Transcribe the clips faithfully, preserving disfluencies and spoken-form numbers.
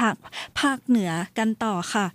างภาคเหนือกันต่อค่ะ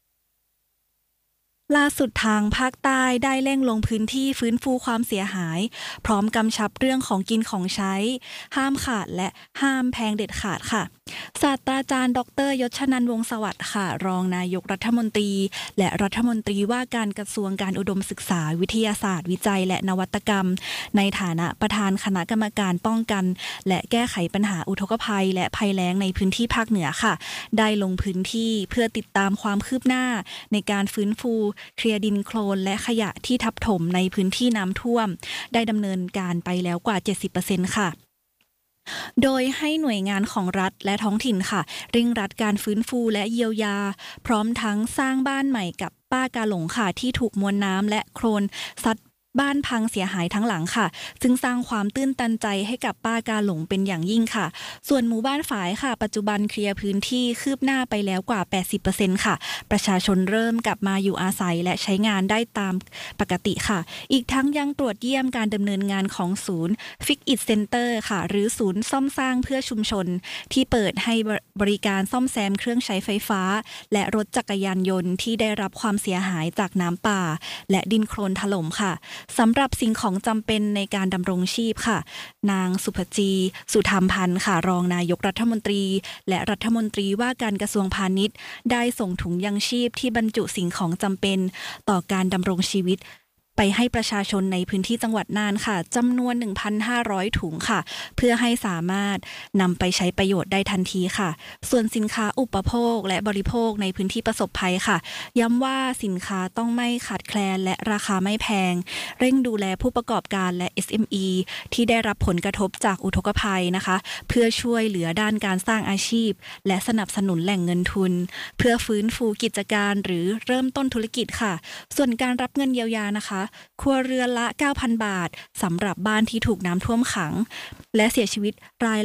ล่าสุดทางภาคใต้ได้เร่งลงพื้นที่ฟื้นฟูความเสียหายพร้อมกำชับเรื่องของกินของใช้ห้ามขาดและห้ามแพงเด็ดขาดค่ะศาสตราจารย์ดรยศชนันท์วงศ์สวัสดิ์ค่ะรองนายกรัฐมนตรีและรัฐมนตรีว่าการกระทรวงการอุดมศึกษาวิทยาศาสตร์วิจัยและนวัตกรรมในฐานะประธานคณะกรรมการป้องกันและแก้ไขปัญหาอุทกภัยและภัยแล้งในพื้นที่ภาคเหนือค่ะได้ลงพื้นที่เพื่อติดตามความคืบหน้าในการฟื้นฟูเคลียร์ดินโคลนและขยะที่ทับถมในพื้นที่น้ำท่วมได้ดำเนินการไปแล้วกว่า เจ็ดสิบเปอร์เซ็นต์ ค่ะโดยให้หน่วยงานของรัฐและท้องถิ่นค่ะเร่งรัดการฟื้นฟูและเยียวยาพร้อมทั้งสร้างบ้านใหม่กับป้ากาหลงค่ะที่ถูกมวลน้ำและโคลนซัดบ้านพังเสียหายทั้งหลังค่ะซึ่งสร้างความตื้นตันใจให้กับป้ากาหลงเป็นอย่างยิ่งค่ะส่วนหมู่บ้านฝายค่ะปัจจุบันเคลียร์พื้นที่คืบหน้าไปแล้วกว่า แปดสิบเปอร์เซ็นต์ ค่ะประชาชนเริ่มกลับมาอยู่อาศัยและใช้งานได้ตามปกติค่ะอีกทั้งยังตรวจเยี่ยมการดำเนินงานของศูนย์ Fix It Center ค่ะหรือศูนย์ซ่อมสร้างเพื่อชุมชนที่เปิดให้บริการซ่อมแซมเครื่องใช้ไฟฟ้าและรถจักรยานยนต์ที่ได้รับความเสียหายจากน้ำป่าและดินโคลนถล่มค่ะสำหรับสิ่งของจำเป็นในการดำรงชีพค่ะนางสุภจีสุธรรมพันธ์ค่ะรองนายกรัฐมนตรีและรัฐมนตรีว่าการกระทรวงพาณิชย์ได้ส่งถุงยังชีพที่บรรจุสิ่งของจำเป็นต่อการดำรงชีวิตไปให้ประชาชนในพื้นที่จังหวัดน่านค่ะจำนวน หนึ่งพันห้าร้อย ถุงค่ะเพื่อให้สามารถนำไปใช้ประโยชน์ได้ทันทีค่ะส่วนสินค้าอุปโภคและบริโภคในพื้นที่ประสบภัยค่ะย้ำว่าสินค้าต้องไม่ขาดแคลนและราคาไม่แพงเร่งดูแลผู้ประกอบการและ เอส เอ็ม อี ที่ได้รับผลกระทบจากอุทกภัยนะคะเพื่อช่วยเหลือด้านการสร้างอาชีพและสนับสนุนแหล่งเงินทุนเพื่อฟื้นฟูกิจการหรือเริ่มต้นธุรกิจค่ะส่วนการรับเงินเยียวยานะคะครัวเรือนละ เก้าพัน บาทสำหรับบ้านที่ถูกน้ำท่วมขังและเสียชีวิตราย